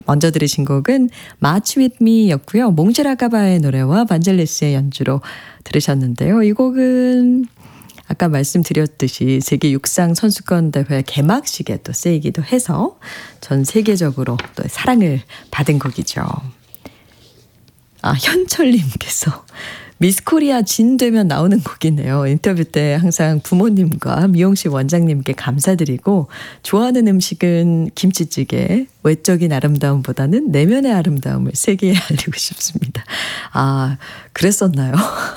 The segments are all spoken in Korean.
먼저 들으신 곡은 March With Me였고요. 몽쉘아가바의 노래와 반젤리스의 연주로 들으셨는데요. 이 곡은 아까 말씀드렸듯이 세계 육상 선수권 대회 개막식에 또 쓰이기도 해서 전 세계적으로 또 사랑을 받은 곡이죠. 현철님께서 미스 코리아 진 되면 나오는 곡이네요. 인터뷰 때 항상 부모님과 미용실 원장님께 감사드리고 좋아하는 음식은 김치찌개, 외적인 아름다움보다는 내면의 아름다움을 세계에 알리고 싶습니다. 그랬었나요?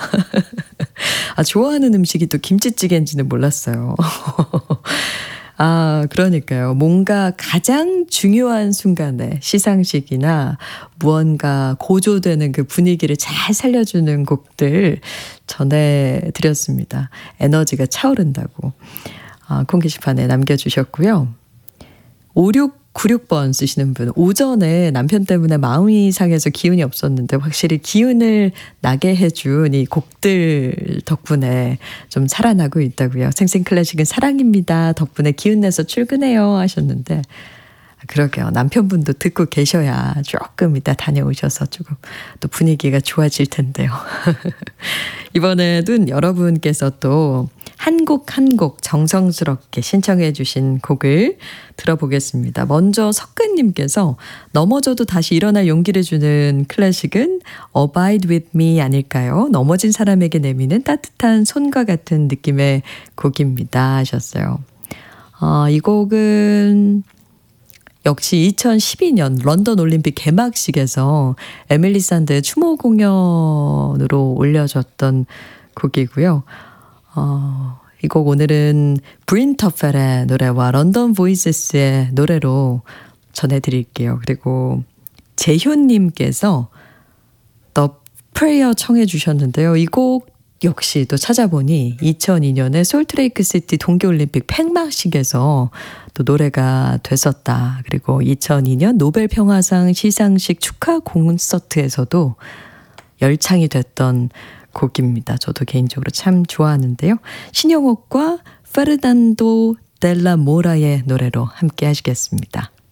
좋아하는 음식이 또 김치찌개인지는 몰랐어요. 그러니까요. 뭔가 가장 중요한 순간에 시상식이나 무언가 고조되는 그 분위기를 잘 살려주는 곡들 전해드렸습니다. 에너지가 차오른다고 콩 게시판에 남겨주셨고요. 5696번 쓰시는 분, 오전에 남편 때문에 마음이 상해서 기운이 없었는데 확실히 기운을 나게 해준 이 곡들 덕분에 좀 살아나고 있다고요. 생생클래식은 사랑입니다. 덕분에 기운내서 출근해요 하셨는데 그러게요. 남편분도 듣고 계셔야 조금 이따 다녀오셔서 조금 또 분위기가 좋아질 텐데요. 이번에도 여러분께서 또 한 곡 한 곡 정성스럽게 신청해 주신 곡을 들어보겠습니다. 먼저 석근님께서 넘어져도 다시 일어날 용기를 주는 클래식은 Abide With Me 아닐까요? 넘어진 사람에게 내미는 따뜻한 손과 같은 느낌의 곡입니다 하셨어요. 이 곡은 역시 2012년 런던 올림픽 개막식에서 에밀리 산드의 추모 공연으로 올려졌던 곡이고요. 이 곡 오늘은 브린 터펠의 노래와 런던 보이세스의 노래로 전해드릴게요. 그리고 재효님께서 The Prayer 청해 주셨는데요. 이 곡 역시 또 찾아보니 2002년에 솔트레이크 시티 동계올림픽 팽막식에서 또 노래가 됐었다. 그리고 2002년 노벨 평화상 시상식 축하 콘서트에서도 열창이 됐던 곡입니다. 저도 개인적으로 참 좋아하는데요. 신영옥과 페르난도 델라 모라의 노래로 함께 하시겠습니다.